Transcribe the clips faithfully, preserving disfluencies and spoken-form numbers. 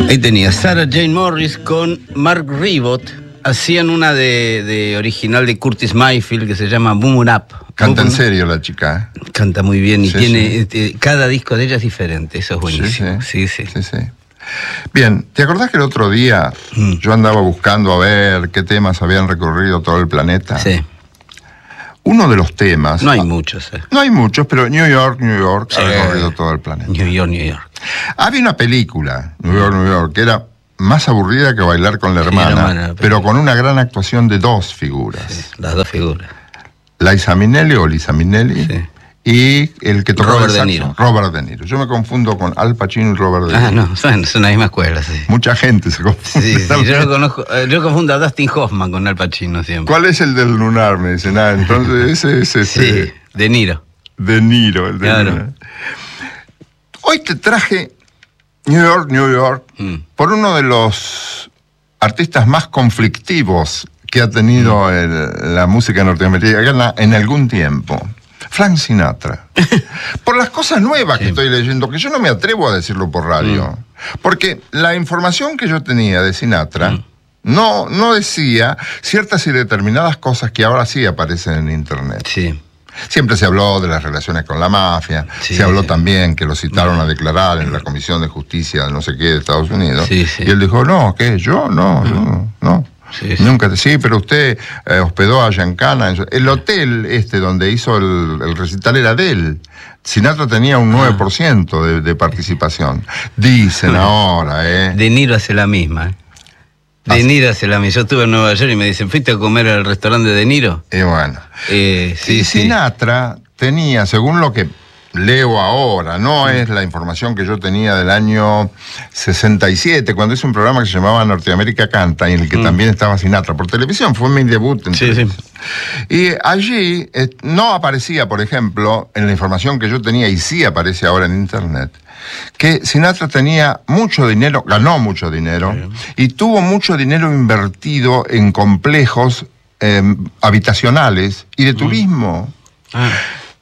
Ahí tenía Sarah Jane Morris con Mark Ribot. Hacían una de, de original de Curtis Mayfield que se llama Boom It Up. Canta en serio la chica, ¿eh? Canta muy bien y sí, tiene sí. eh, cada disco de ella es diferente. Eso es buenísimo. Sí, sí. Sí, sí. sí, sí. Bien, ¿te acordás que el otro día mm. yo andaba buscando a ver qué temas habían recorrido todo el planeta? Sí. Uno de los temas... No hay muchos. Eh. No hay muchos, pero New York, New York Sí. ha recorrido todo el planeta. New York, New York. Había una película, New York, New York, que era más aburrida que Bailar con la Sí, hermana, la hermana, pero con una gran actuación de dos figuras. Sí, las dos figuras. Liza Minnelli o Liza Minnelli Sí. y el que tocaba Robert el De saxo, Niro. Robert De Niro. Yo me confundo con Al Pacino y Robert De Niro. Ah, no, son, son la misma escuela, sí. Mucha gente se confunde. Sí, sí, yo, lo conozco, eh, yo confundo a Dustin Hoffman con Al Pacino siempre. ¿Cuál es el del lunar? Me dicen, ah, entonces ese es ese. Sí, De Niro. De Niro, el de Claro. lunar. Hoy te traje New York, New York, Mm. por uno de los artistas más conflictivos que ha tenido el- la música norteamericana en algún tiempo. Frank Sinatra. Por las cosas nuevas Sí. que estoy leyendo, que yo no me atrevo a decirlo por radio. Porque la información que yo tenía de Sinatra Mm. no, no decía ciertas y determinadas cosas que ahora sí aparecen en Internet. Sí. Siempre se habló de las relaciones con la mafia, Sí, se habló sí. también que lo citaron a declarar en la Comisión de Justicia de no sé qué de Estados Unidos. Sí, sí. Y él dijo, no, ¿qué? ¿Yo? No, yo, no. Sí, sí. Nunca, sí, pero usted eh, hospedó a Giancana. en su- El hotel este donde hizo el, el recital era de él. Sinatra tenía un nueve por ciento de, de participación. Dicen ahora, ¿eh? De Niro hace la misma. ¿eh? De Hace- Niro hace la misma. Yo estuve en Nueva York y me dicen, ¿fuiste a comer al restaurante de De Niro? Y bueno. Eh, sí, y sí. Sinatra tenía, según lo que leo ahora, no es la información que yo tenía del año sesenta y siete, cuando hice un programa que se llamaba Norteamérica Canta, en el que Mm. también estaba Sinatra, por televisión, fue mi debut en Sí, televisión. Y allí eh, no aparecía, por ejemplo, en la información que yo tenía, y sí aparece ahora en Internet, que Sinatra tenía mucho dinero, ganó mucho dinero, y tuvo mucho dinero invertido en complejos eh, habitacionales y de turismo. Ah,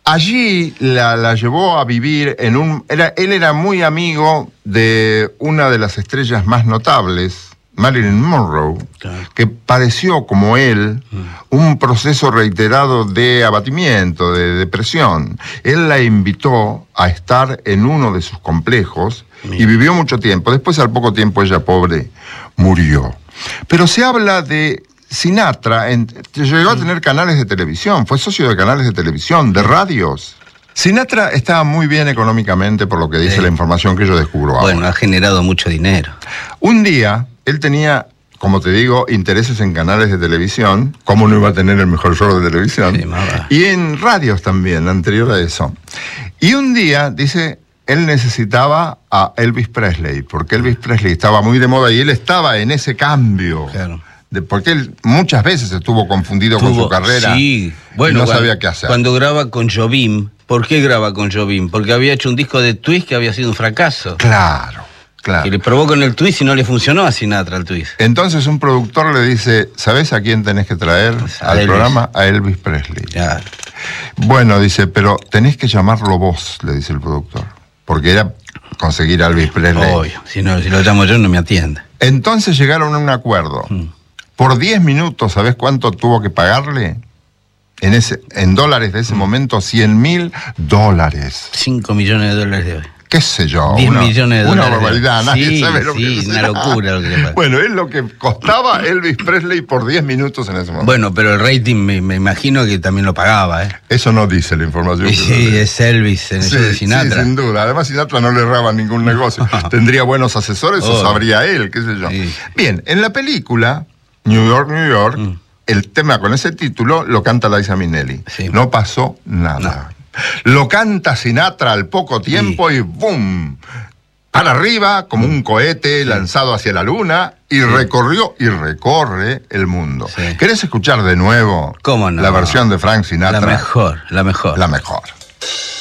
Allí la, la llevó a vivir en un... Era, él era muy amigo de una de las estrellas más notables, Marilyn Monroe, Claro. que padeció, como él, un proceso reiterado de abatimiento, de depresión. Él la invitó a estar en uno de sus complejos y vivió mucho tiempo. Después, al poco tiempo, ella, pobre, murió. Pero se habla de... Sinatra en, llegó a tener canales de televisión, fue socio de canales de televisión, de radios. Sinatra estaba muy bien económicamente, por lo que dice Sí. la información que yo descubro ahora. bueno, ha generado mucho dinero. Un día, él tenía, como te digo, intereses en canales de televisión, ¿cómo no iba a tener el mejor show de televisión? Sí, más vale. Y en radios también, anterior a eso. Y un día, dice, él necesitaba a Elvis Presley, porque Elvis Presley estaba muy de moda y él estaba en ese cambio. Claro. De, porque él muchas veces estuvo confundido con Tuvo- su carrera Sí, y bueno, no cuando- sabía qué hacer. Cuando graba con Jobim, ¿por qué graba con Jobim? Porque había hecho un disco de twist que había sido un fracaso. Claro, claro. Que le probó con el twist y no le funcionó a Sinatra el twist. Entonces un productor le dice, ¿sabes a quién tenés que traer A al Elvis. programa? A Elvis Presley. Claro. Bueno, dice, pero tenés que llamarlo vos, le dice el productor. Porque era conseguir a Elvis Presley. Obvio, si, no, si lo llamo yo no me atiende. Entonces llegaron a un acuerdo. Mm. Por diez minutos, ¿sabés cuánto tuvo que pagarle? En, ese, en dólares de ese Mm. momento, cien mil dólares. cinco millones de dólares de hoy. ¿Qué sé yo? diez una, millones de una dólares. barbaridad, nadie Sí, sabe lo sí, que una será. locura lo que le paga. Bueno, es lo que costaba Elvis Presley por diez minutos en ese momento. Bueno, pero el rating me, me imagino que también lo pagaba, ¿eh? Eso no dice la información. Y que yo sí, leo. es Elvis en el show de Sí, Sinatra. sí, sin duda. Además, Sinatra no le erraba ningún negocio. Tendría buenos asesores o Oh. sabría él, qué sé yo. Sí. Bien, en la película New York, New York, Mm. el tema con ese título lo canta Liza Minnelli. Sí. No pasó nada. Lo canta Sinatra al poco tiempo y ¡boom! Para arriba, como un cohete lanzado hacia la luna, y recorrió y recorre el mundo. Sí. ¿Querés escuchar de nuevo ¿Cómo no? la versión de Frank Sinatra? La mejor, la mejor. La mejor.